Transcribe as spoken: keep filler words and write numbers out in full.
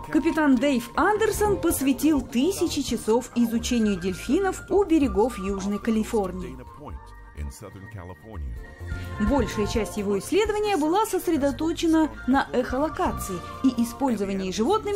Капитан Дэйв Андерсон посвятил тысячи часов изучению дельфинов у берегов Южной Калифорнии. Большая часть его исследования была сосредоточена на эхолокации и использовании животными